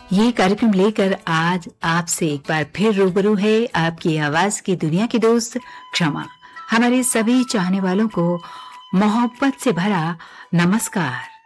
ये कार्यक्रम लेकर आज आपसे एक बार फिर रूबरू है आपकी आवाज की दुनिया की दोस्त क्षमा। हमारे सभी चाहने वालों को मोहब्बत से भरा नमस्कार।